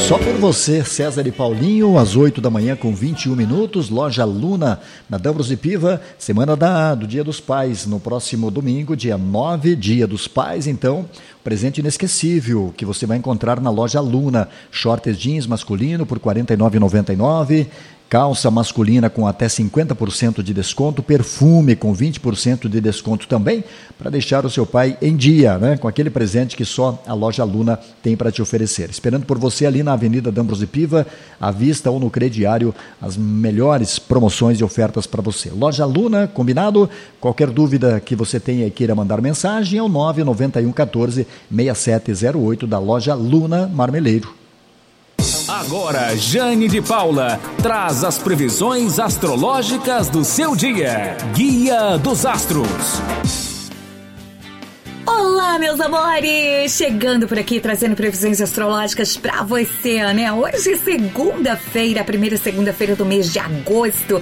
Só por você, César e Paulinho, às 8 da manhã com 21 minutos, Loja Luna, na Davros e Piva, semana do Dia dos Pais, no próximo domingo, dia 9, Dia dos Pais, então, presente inesquecível que você vai encontrar na Loja Luna, shorts jeans masculino por R$ 49,99, calça masculina com até 50% de desconto, perfume com 20% de desconto também, para deixar o seu pai em dia, né? Com aquele presente que só a Loja Luna tem para te oferecer. Esperando por você ali na Avenida Davros e Piva, à vista ou no crediário, as melhores promoções e ofertas para você. Loja Luna, combinado? Qualquer dúvida que você tenha e queira mandar mensagem é o 99114-6708 da Loja Luna Marmeleiro. Agora, Jane de Paula traz as previsões astrológicas do seu dia. Guia dos Astros. Olá, meus amores! Chegando por aqui, trazendo previsões astrológicas pra você, né? Hoje é segunda-feira, a primeira segunda-feira do mês de agosto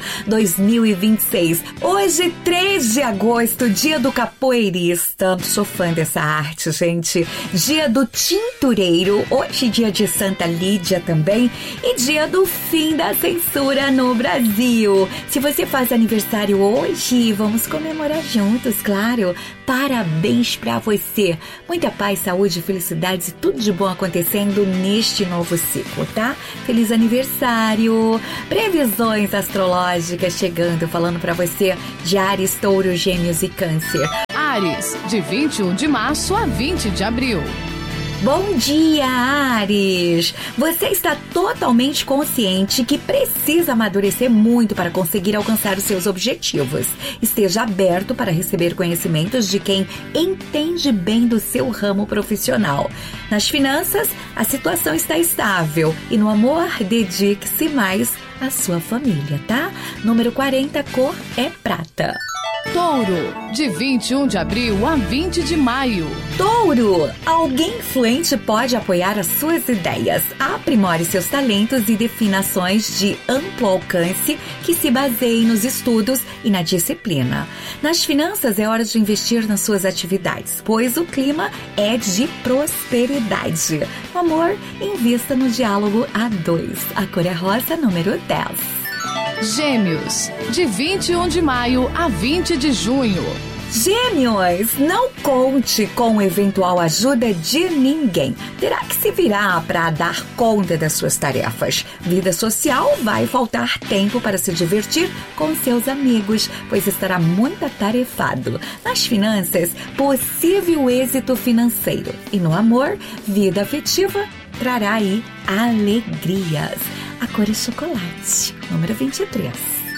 2026. Hoje, 3 de agosto, dia do capoeirista. Sou fã dessa arte, gente. Dia do tintureiro. Hoje, dia de Santa Lídia também. E dia do fim da censura no Brasil. Se você faz aniversário hoje, vamos comemorar juntos, claro. Parabéns pra você. Muita paz, saúde, felicidades e tudo de bom acontecendo neste novo ciclo, tá? Feliz aniversário! Previsões astrológicas chegando, falando pra você de Áries, Touro, Gêmeos e Câncer. Áries, de 21 de março a 20 de abril. Bom dia, Áries! Você está totalmente consciente que precisa amadurecer muito para conseguir alcançar os seus objetivos. Esteja aberto para receber conhecimentos de quem entende bem do seu ramo profissional. Nas finanças, a situação está estável e no amor, dedique-se mais à sua família, tá? Número 40, cor é prata. Touro, de 21 de abril a 20 de maio. Touro, alguém influente pode apoiar as suas ideias. Aprimore seus talentos e defina ações de amplo alcance que se baseiem nos estudos e na disciplina. Nas finanças, é hora de investir nas suas atividades, pois o clima é de prosperidade. No amor, invista no diálogo a 2. A cor é rosa, número 10. Gêmeos, de 21 de maio a 20 de junho. Gêmeos, não conte com eventual ajuda de ninguém. Terá que se virar para dar conta das suas tarefas. Vida social, vai faltar tempo para se divertir com seus amigos, pois estará muito atarefado. Nas finanças, possível êxito financeiro. E no amor, vida afetiva trará aí alegrias. A cor é chocolate, número 23.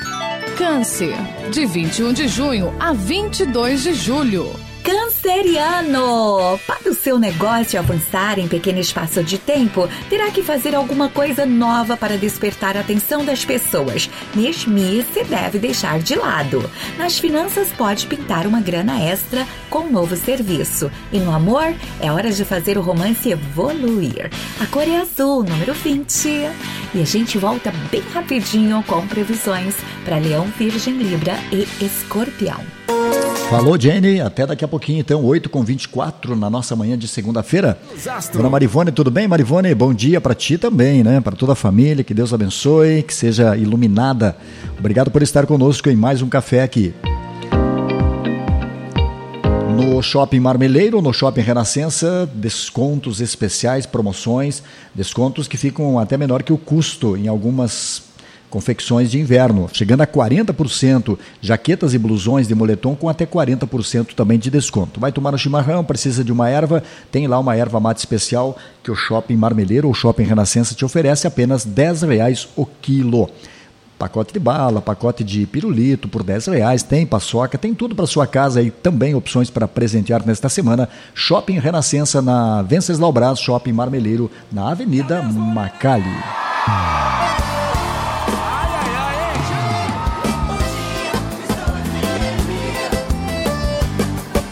Câncer, de 21 de junho a 22 de julho. Canceriano, para o seu negócio avançar em pequeno espaço de tempo, terá que fazer alguma coisa nova para despertar a atenção das pessoas. Mesmice deve deixar de lado. Nas finanças, pode pintar uma grana extra com um novo serviço. E no amor, é hora de fazer o romance evoluir. A cor é azul, número 20. E a gente volta bem rapidinho com previsões para Leão, Virgem, Libra e Escorpião. Falou, Jenny. Até daqui a pouquinho, então, 8h24 na nossa manhã de segunda-feira. Dona Marivone, tudo bem, Marivone? Bom dia para ti também, né? Para toda a família, que Deus abençoe, que seja iluminada. Obrigado por estar conosco em mais um café aqui. No Shopping Marmeleiro, no Shopping Renascença, descontos especiais, promoções, descontos que ficam até menor que o custo em algumas confecções de inverno, chegando a 40%, jaquetas e blusões de moletom com até 40% também de desconto. Vai tomar um chimarrão, precisa de uma erva, tem lá uma erva mate especial que o Shopping Marmeleiro ou Shopping Renascença te oferece apenas R$10 o quilo. Pacote de bala, pacote de pirulito por R$10, tem paçoca, tem tudo para sua casa e também opções para presentear nesta semana. Shopping Renascença na Venceslau Braz, Shopping Marmeleiro na Avenida Macali.